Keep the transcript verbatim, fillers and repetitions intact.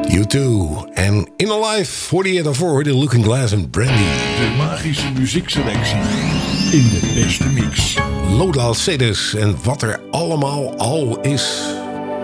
U twee en In Alive voor die daarvoor hoorde Looking Glass en Brandy. De magische muziekselectie in de beste mix. Lodaal C D's en wat er allemaal al is.